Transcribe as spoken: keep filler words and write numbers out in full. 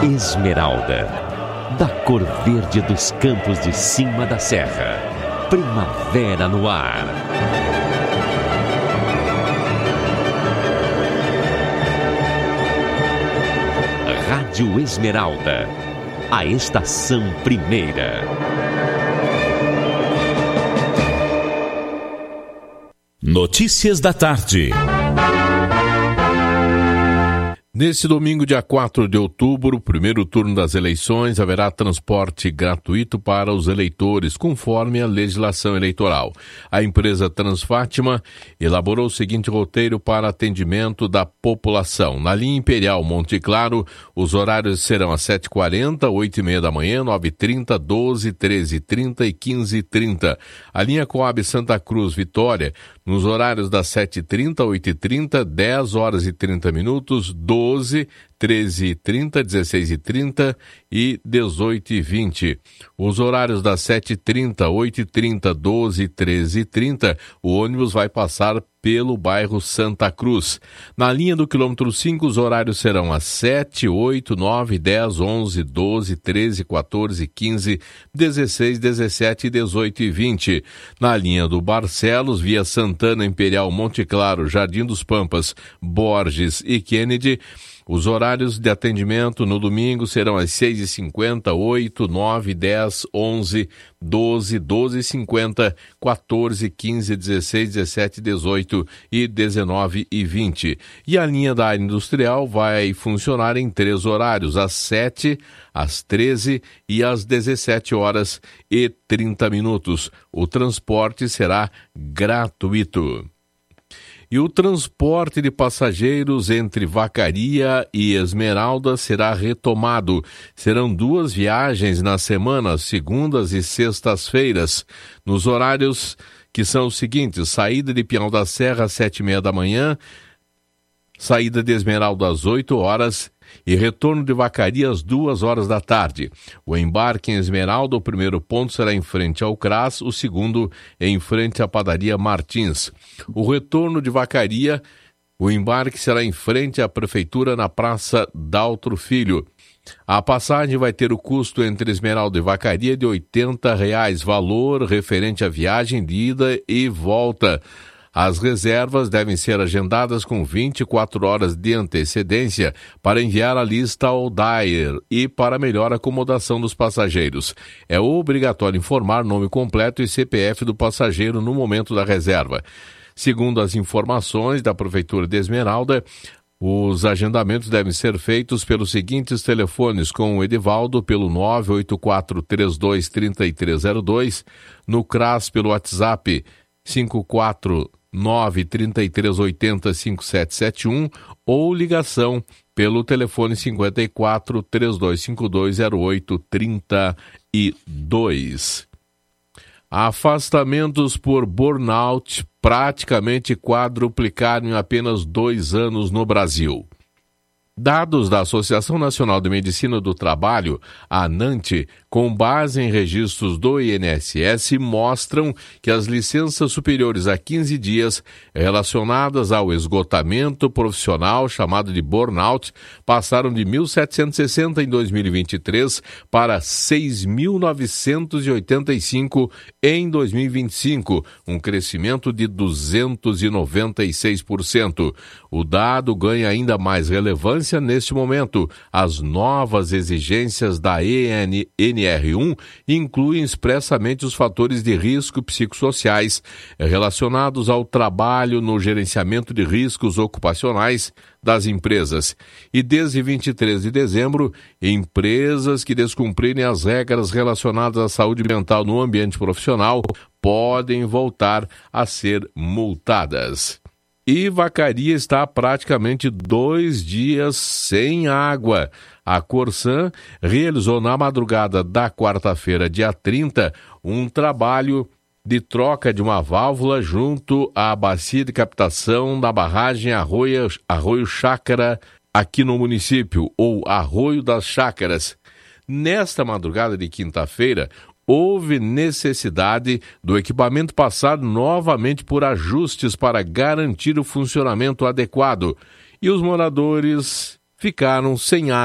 Esmeralda, da cor verde dos campos de cima da serra. Primavera no ar. Rádio Esmeralda, a estação primeira. Notícias da tarde. Neste domingo, dia quatro de outubro, primeiro turno das eleições, haverá transporte gratuito para os eleitores, conforme a legislação eleitoral. A empresa Transfátima elaborou o seguinte roteiro para atendimento da população. Na linha Imperial Monte Claro, os horários serão às sete e quarenta, oito e meia da manhã, nove e trinta, doze, treze e trinta e quinze e trinta. A linha Coab Santa Cruz Vitória, nos horários das sete e trinta, oito e trinta, dez horas e trinta minutos, doze, treze e trinta, dezesseis e trinta e dezoito e vinte. Os horários das sete e trinta, oito e trinta, doze, treze e trinta, o ônibus vai passar pelo bairro Santa Cruz. Na linha do quilômetro cinco, os horários serão às sete, oito, nove, dez, onze, doze, treze, quatorze, quinze, dezesseis, dezessete e dezoito e vinte. Na linha do Barcelos, via Santana, Imperial, Monte Claro, Jardim dos Pampas, Borges e Kennedy, os horários de atendimento no domingo serão às seis e cinquenta, oito, nove, dez, onze, doze, doze e cinquenta, quatorze, quinze, dezesseis, dezessete, dezoito e dezenove e vinte. E a linha da área industrial vai funcionar em três horários, às sete, às treze e às dezessete horas e trinta minutos. O transporte será gratuito. E o transporte de passageiros entre Vacaria e Esmeralda será retomado. Serão duas viagens na semana, segundas e sextas-feiras, nos horários que são os seguintes: saída de Pinhal da Serra às sete e meia da manhã, saída de Esmeralda às oito horas e retorno de Vacaria às duas horas da tarde. O embarque em Esmeralda, o primeiro ponto será em frente ao C R A S, o segundo em frente à padaria Martins. O retorno de Vacaria, o embarque será em frente à prefeitura na Praça Daltro Filho. A passagem vai ter o custo entre Esmeralda e Vacaria de oitenta reais, valor referente à viagem de ida e volta. As reservas devem ser agendadas com vinte e quatro horas de antecedência para enviar a lista ao D A I R e para melhor acomodação dos passageiros. É obrigatório informar nome completo e C P F do passageiro no momento da reserva. Segundo as informações da Prefeitura de Esmeralda, os agendamentos devem ser feitos pelos seguintes telefones: com o Edivaldo pelo nove oito quatro, três dois, três três zero dois, no C R A S pelo WhatsApp cinco quatro nove, três três oito zero, cinco sete sete um ou ligação pelo telefone cinquenta e quatro, trinta e dois cinquenta e dois, zero oito trinta e dois. Afastamentos por burnout praticamente quadruplicaram em apenas dois anos no Brasil. Dados da Associação Nacional de Medicina do Trabalho, a ANANT, com base em registros do I N S S, mostram que as licenças superiores a quinze dias relacionadas ao esgotamento profissional, chamado de burnout, passaram de mil setecentos e sessenta em dois mil e vinte e três para seis mil novecentos e oitenta e cinco em dois mil e vinte e cinco, um crescimento de duzentos e noventa e seis por cento. O dado ganha ainda mais relevância neste momento. As novas exigências da E N R um incluem expressamente os fatores de risco psicossociais relacionados ao trabalho no gerenciamento de riscos ocupacionais das empresas. E desde vinte e três de dezembro, empresas que descumprirem as regras relacionadas à saúde mental no ambiente profissional podem voltar a ser multadas. E Vacaria está há praticamente dois dias sem água. A Corsan realizou na madrugada da quarta-feira, dia trinta, um trabalho de troca de uma válvula junto à bacia de captação da barragem Arroio, Arroio Chácara, aqui no município, ou Arroio das Chácaras. Nesta madrugada de quinta-feira, houve necessidade do equipamento passar novamente por ajustes para garantir o funcionamento adequado e os moradores ficaram sem água